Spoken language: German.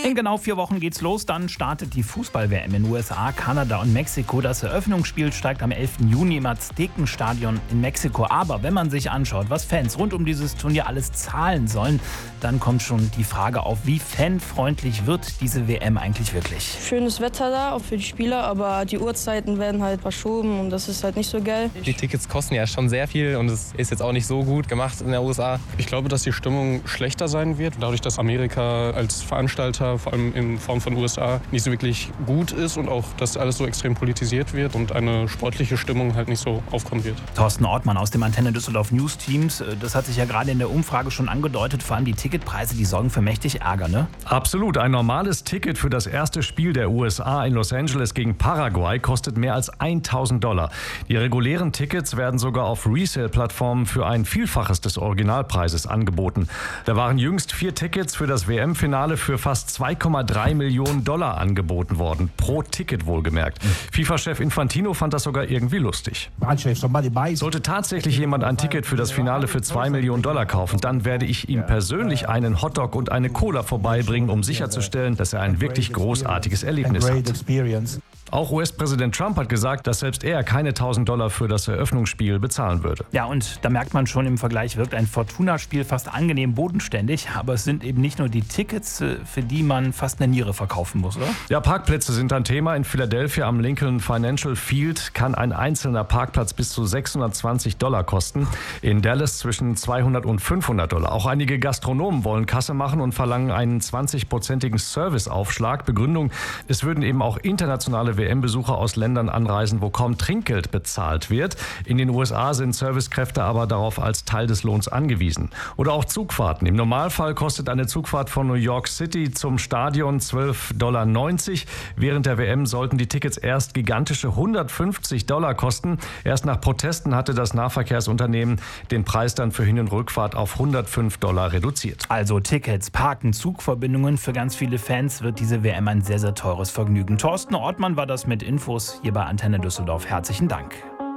In genau 4 Wochen geht's los, dann startet die Fußball-WM in USA, Kanada und Mexiko. Das Eröffnungsspiel steigt am 11. Juni im Aztekenstadion in Mexiko. Aber wenn man sich anschaut, was Fans rund um dieses Turnier alles zahlen sollen, dann kommt schon die Frage auf, wie fanfreundlich wird diese WM eigentlich wirklich? Schönes Wetter da, auch für die Spieler, aber die Uhrzeiten werden halt verschoben und das ist halt nicht so geil. Die Tickets kosten ja schon sehr viel und es ist jetzt auch nicht so gut gemacht in der USA. Ich glaube, dass die Stimmung schlechter sein wird, dadurch, dass Amerika als Veranstalter, vor allem in Form von USA, nicht so wirklich gut ist und auch, dass alles so extrem politisiert wird und eine sportliche Stimmung halt nicht so aufkommen wird. Thorsten Ortmann aus dem Antenne Düsseldorf News Teams, das hat sich ja gerade in der Umfrage schon angedeutet, vor allem die Ticketpreise, die sorgen für mächtig Ärger, ne? Absolut. Ein normales Ticket für das erste Spiel der USA in Los Angeles gegen Paraguay kostet mehr als $1.000. Die regulären Tickets werden sogar auf Resale-Plattformen für ein Vielfaches des Originalpreises angeboten. Da waren jüngst 4 Tickets für das WM-Finale für fast $2,3 Millionen angeboten worden. Pro Ticket wohlgemerkt. FIFA-Chef Infantino fand das sogar irgendwie lustig. Sollte tatsächlich jemand ein Ticket für das Finale für $2 Millionen kaufen, dann werde ich ihm persönlich einen Hotdog und eine Cola vorbeibringen, um sicherzustellen, dass er ein wirklich großartiges Erlebnis hat. Auch US-Präsident Trump hat gesagt, dass selbst er keine $1.000 für das Eröffnungsspiel bezahlen würde. Ja, und da merkt man schon, im Vergleich wirkt ein Fortuna-Spiel fast angenehm bodenständig. Aber es sind eben nicht nur die Tickets, für die man fast eine Niere verkaufen muss, oder? Ja, Parkplätze sind ein Thema. In Philadelphia am Lincoln Financial Field kann ein einzelner Parkplatz bis zu $620 kosten. In Dallas zwischen $200 und $500. Auch einige Gastronomen wollen Kasse machen und verlangen einen 20-prozentigen Serviceaufschlag. Begründung, es würden eben auch internationale WM-Besucher aus Ländern anreisen, wo kaum Trinkgeld bezahlt wird. In den USA sind Servicekräfte aber darauf als Teil des Lohns angewiesen. Oder auch Zugfahrten. Im Normalfall kostet eine Zugfahrt von New York City zum Stadion $12,90. Während der WM sollten die Tickets erst gigantische $150 kosten. Erst nach Protesten hatte das Nahverkehrsunternehmen den Preis dann für Hin- und Rückfahrt auf $105 reduziert. Also Tickets, Parken, Zugverbindungen. Für ganz viele Fans wird diese WM ein sehr, sehr teures Vergnügen. Thorsten Ortmann war das mit Infos hier bei Antenne Düsseldorf. Herzlichen Dank.